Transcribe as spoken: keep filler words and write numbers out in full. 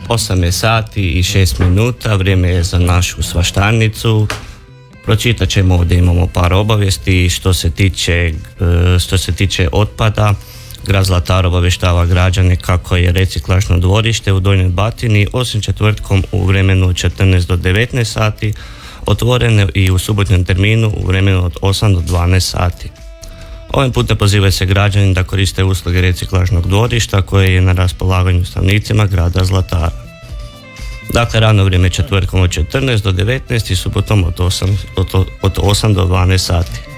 osam je sati i šest minuta, vrijeme je za našu svaštarnicu. Pročitat ćemo ovdje, imamo par obavijesti što se tiče, što se tiče otpada. Grad Zlatar obavještava građane kako je reciklažno dvorište u Donjoj Batini osim četvrtkom u vremenu od četrnaest do devetnaest sati otvoreno i u subotnjem terminu u vremenu od osam do dvanaest sati. Ovim putem pozivaju se građani da koriste usluge reciklažnog dvorišta koje je na raspolaganju stanovnicima grada Zlatara. Dakle, radno vrijeme četvrtkom od četrnaest do devetnaest i subotom od osam, od, od osam do dvanaest sati.